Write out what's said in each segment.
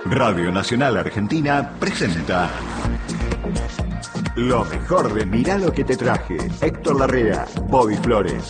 Radio Nacional Argentina presenta lo mejor de Mirá lo que te traje. Héctor Larrea, Bobby Flores.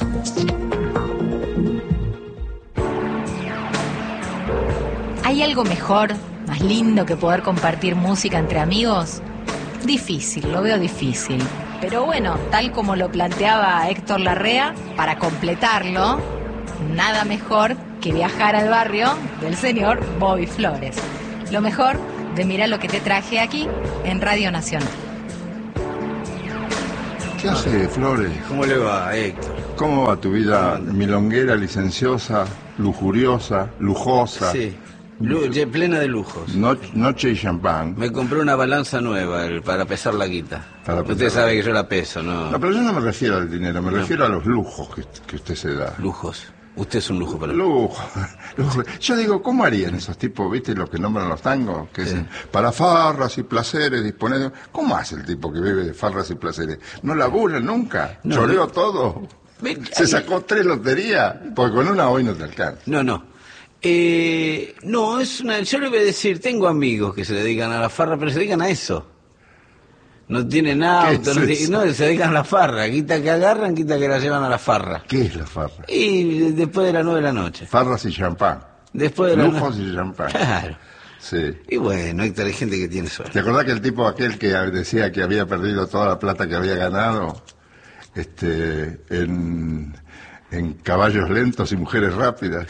¿Hay algo mejor, más lindo que poder compartir música entre amigos? Difícil, lo veo difícil. Pero bueno, tal como lo planteaba Héctor Larrea, para completarlo, nada mejor que viajar al barrio del señor Bobby Flores. Lo mejor de Mirá lo que te traje aquí en Radio Nacional. ¿Qué hace, Flores? ¿Cómo le va, Héctor? ¿Cómo va tu vida milonguera, licenciosa, lujuriosa, lujosa? Sí, plena de lujos. Noche y champán. Me compré una balanza nueva para pesar la guita. Usted sabe que yo la peso, ¿no? No, pero yo no me refiero al dinero, me refiero a los lujos que usted se da. Lujos. Usted es un lujo para mí. Lujo. Yo digo, ¿cómo harían esos tipos, viste, los que nombran los tangos? Que dicen, para farras y placeres, disponer. ¿Cómo hace el tipo que vive de farras y placeres? ¿No labura nunca? No, ¿Choreó todo? ¿Se sacó 3 loterías? Porque con una hoy no te alcanza. No. No, yo le voy a decir, tengo amigos que se dedican a la farra, pero se dedican a eso. No tienen auto, se dedican a la farra. Quita que agarran, quita que la llevan a la farra. ¿Qué es la farra? Y después de las 9 de la noche. Farras y champán. Después de lujos y champán. Claro. Sí. Y bueno, Héctor, hay gente que tiene suerte. ¿Te acordás que el tipo aquel que decía que había perdido toda la plata que había ganado en caballos lentos y mujeres rápidas?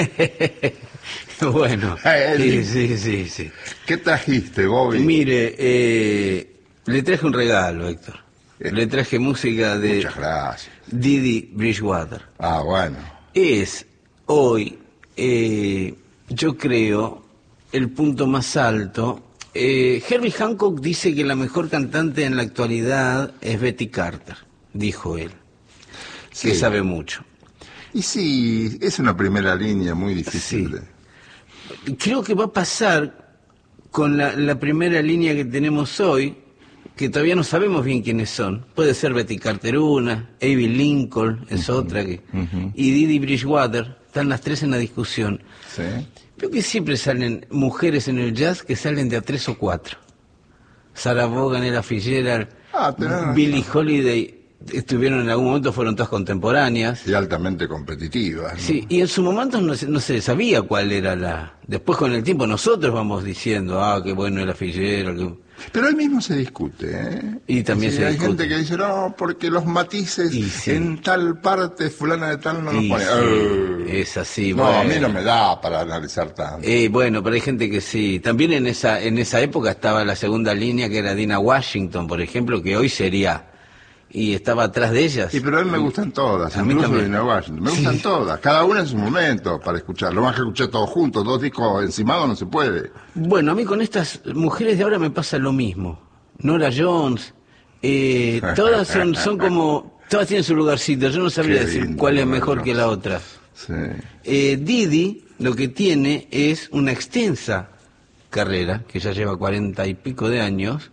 Bueno, sí. ¿Qué trajiste, Bobby? Mire, le traje un regalo, Héctor. Le traje música de... Muchas gracias. Didi Bridgewater. Ah, bueno. Es hoy, yo creo, el punto más alto. Herbie Hancock dice que la mejor cantante en la actualidad es Betty Carter, dijo él, que sabe mucho. Y sí, es una primera línea muy difícil. Sí. Creo que va a pasar con la primera línea que tenemos hoy, que todavía no sabemos bien quiénes son. Puede ser Betty Carter una, Abbey Lincoln es otra, y Didi Bridgewater. Están las 3 en la discusión. Sí. Creo que siempre salen mujeres en el jazz que salen de a 3 o 4. Sarah Vaughan, Ella Fitzgerald, Billie Holiday, estuvieron en algún momento, fueron todas contemporáneas. Y altamente competitivas, ¿no? Sí, y en su momento no se sabía cuál era la... Después con el tiempo nosotros vamos diciendo, qué bueno Ella Fitzgerald. Pero él mismo se discute, ¿eh? Y también hay gente que dice, no, porque los matices en tal parte, fulana de tal no los pone. Es así. No, bueno. a mí no me da para analizar tanto. Bueno, pero hay gente que sí. También en esa época estaba la segunda línea, que era Dina Washington, por ejemplo, que hoy sería... Y estaba atrás de ellas. Sí, pero a mí me gustan todas, a mí incluso también. Dina Washington. Me gustan todas, cada una en su momento para escuchar. Lo más que escuché todos juntos, 2 discos encimados no se puede. Bueno, a mí con estas mujeres de ahora me pasa lo mismo. Nora Jones, todas son como... Todas tienen su lugarcito, yo no sabría decir cuál es mejor que la otra. Sí. Didi lo que tiene es una extensa carrera, que ya lleva 40 y pico de años.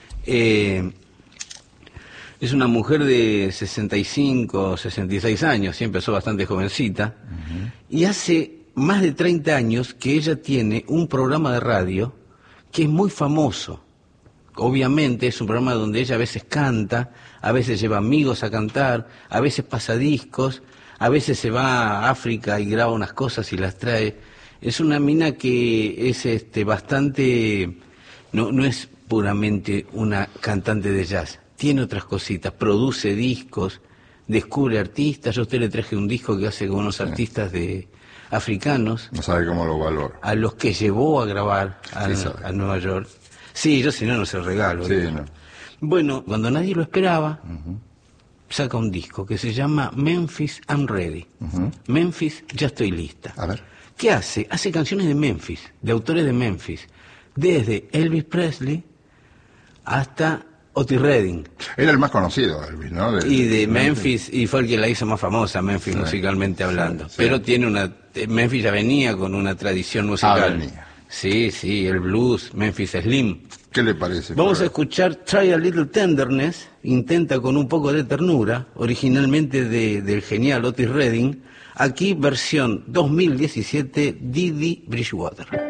Es una mujer de 65, 66 años, sí, empezó bastante jovencita, y hace más de 30 años que ella tiene un programa de radio que es muy famoso. Obviamente es un programa donde ella a veces canta, a veces lleva amigos a cantar, a veces pasa discos, a veces se va a África y graba unas cosas y las trae. Es una mina que es bastante... No es puramente una cantante de jazz. Tiene otras cositas, produce discos, descubre artistas. Yo a usted le traje un disco que hace con unos artistas africanos. No sabe cómo lo valora. A los que llevó a grabar a Nueva York. Sí, yo si no se lo regalo. Sí, no. Bueno, cuando nadie lo esperaba, saca un disco que se llama Memphis I'm Ready. Memphis, ya estoy lista. A ver. ¿Qué hace? Hace canciones de Memphis, de autores de Memphis. Desde Elvis Presley hasta... Otis Redding. Era el más conocido, Elvis, ¿no? De Memphis, y fue el que la hizo más famosa, Memphis, musicalmente hablando. Sí. Pero Memphis ya venía con una tradición musical. Venía. Sí, el blues, Memphis Slim. ¿Qué le parece? Vamos a escuchar Try a Little Tenderness, intenta con un poco de ternura, originalmente del genial Otis Redding, aquí versión 2017, Didi Bridgewater.